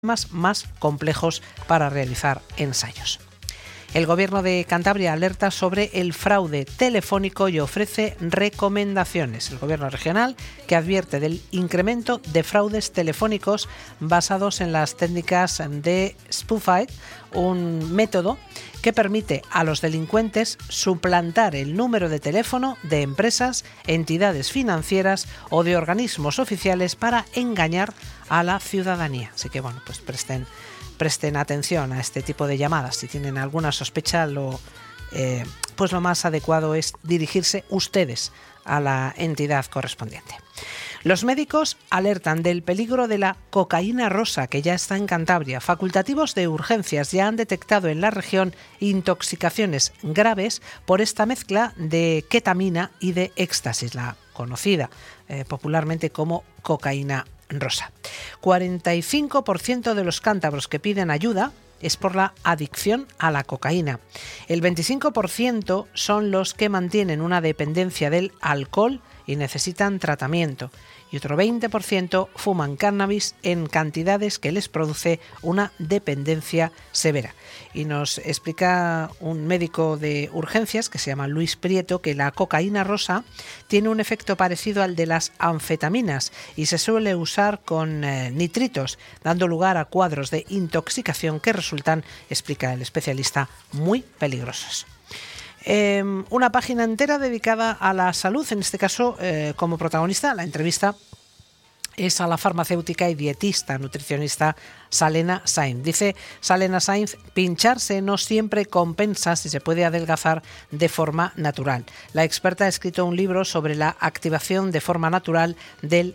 más complejos para realizar ensayos. El Gobierno de Cantabria alerta sobre el fraude telefónico y ofrece recomendaciones. El Gobierno regional, que advierte del incremento de fraudes telefónicos basados en las técnicas de spoofing, un método que permite a los delincuentes suplantar el número de teléfono de empresas, entidades financieras o de organismos oficiales para engañar a la ciudadanía. Así que pues presten atención a este tipo de llamadas. Si tienen alguna sospecha, lo más adecuado es dirigirse ustedes a la entidad correspondiente. Los médicos alertan del peligro de la cocaína rosa, que ya está en Cantabria. Facultativos de urgencias ya han detectado en la región intoxicaciones graves por esta mezcla de ketamina y de éxtasis, la conocida popularmente como cocaína rosa. 45% de los cántabros que piden ayuda es por la adicción a la cocaína. El 25% son los que mantienen una dependencia del alcohol y necesitan tratamiento. Y otro 20% fuman cannabis en cantidades que les produce una dependencia severa. Y nos explica un médico de urgencias que se llama Luis Prieto que la cocaína rosa tiene un efecto parecido al de las anfetaminas y se suele usar con nitritos, dando lugar a cuadros de intoxicación que resultan, explica el especialista, muy peligrosos. Una página entera dedicada a la salud, en este caso como protagonista, la entrevista es a la farmacéutica y dietista nutricionista Salena Sainz. Dice Salena Sainz, pincharse no siempre compensa si se puede adelgazar de forma natural. La experta ha escrito un libro sobre la activación de forma natural del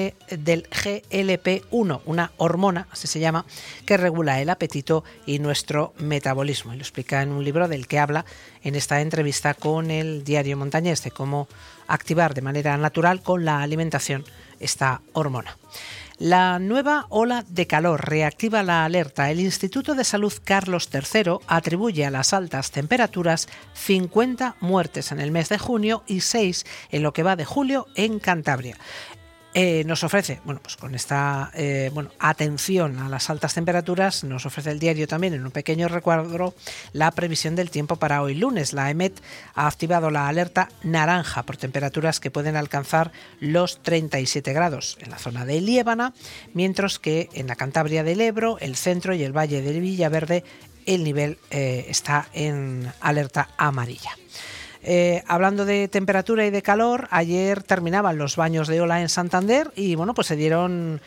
GLP-1, una hormona, así se llama, que regula el apetito y nuestro metabolismo. Y lo explica en un libro del que habla en esta entrevista con el Diario Montañés, de cómo activar de manera natural con la alimentación esta hormona. La nueva ola de calor reactiva la alerta. El Instituto de Salud Carlos III atribuye a las altas temperaturas 50 muertes en el mes de junio y 6 en lo que va de julio en Cantabria. Nos ofrece, con esta atención a las altas temperaturas, nos ofrece el diario también en un pequeño recuadro la previsión del tiempo para hoy lunes. La EMET ha activado la alerta naranja por temperaturas que pueden alcanzar los 37 grados en la zona de Liébana, mientras que en la Cantabria del Ebro, el centro y el Valle de Villaverde el nivel está en alerta amarilla. Hablando de temperatura y de calor, ayer terminaban los baños de ola en Santander y se dieron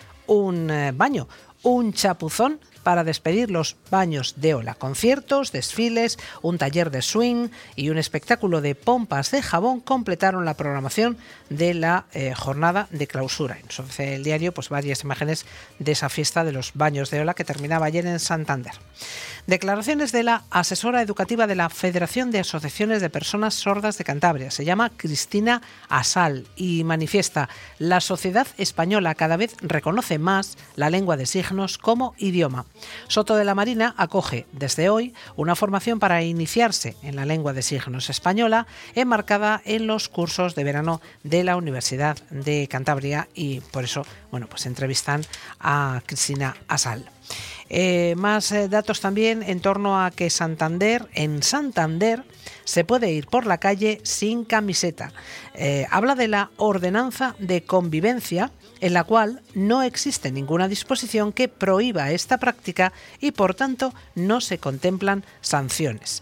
un chapuzón para despedir los baños de ola. Conciertos, desfiles, un taller de swing y un espectáculo de pompas de jabón completaron la programación de la jornada de clausura. Nos ofrece el diario varias imágenes de esa fiesta de los baños de ola que terminaba ayer en Santander. Declaraciones de la asesora educativa de la Federación de Asociaciones de Personas Sordas de Cantabria. Se llama Cristina Asal y manifiesta: la sociedad española cada vez reconoce más la lengua de signos como idioma. Soto de la Marina acoge desde hoy una formación para iniciarse en la lengua de signos española enmarcada en los cursos de verano de la Universidad de Cantabria y por eso entrevistan a Cristina Asal. Más datos también en torno a que en Santander se puede ir por la calle sin camiseta. Habla de la ordenanza de convivencia en la cual no existe ninguna disposición que prohíba esta práctica y por tanto no se contemplan sanciones.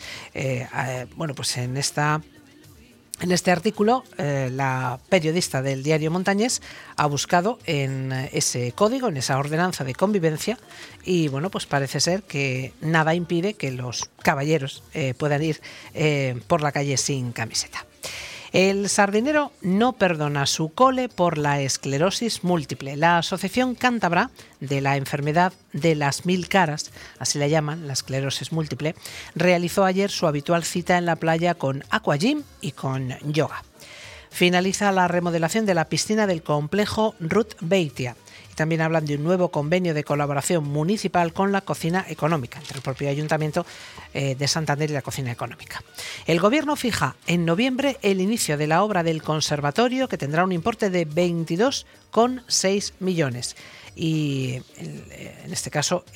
En este artículo, la periodista del diario Montañés ha buscado en ese código, en esa ordenanza de convivencia y parece ser que nada impide que los caballeros puedan ir por la calle sin camiseta. El Sardinero no perdona su cole por la esclerosis múltiple. La Asociación Cántabra de la Enfermedad de las Mil Caras, así la llaman, la esclerosis múltiple, realizó ayer su habitual cita en la playa con aquagym y con yoga. Finaliza la remodelación de la piscina del complejo Ruth Beitia. también hablan de un nuevo convenio de colaboración municipal con la cocina económica, entre el propio Ayuntamiento de Santander y la cocina económica. El Gobierno fija en noviembre el inicio de la obra del conservatorio, que tendrá un importe de 22,6 millones. Y en este caso